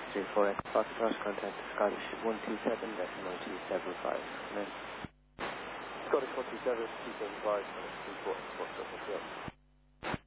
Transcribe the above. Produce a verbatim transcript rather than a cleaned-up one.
three four X, Foxtrot, contact Scottish one two seven decimal two seven five. Scottish one two seven, two seven five, three four X, Foxtrot,